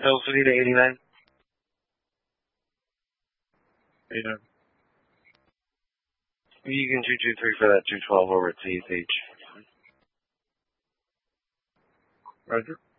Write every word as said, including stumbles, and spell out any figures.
Hill City to eighty-nine. Yeah. You can two two three for that two twelve over at C S H. Roger.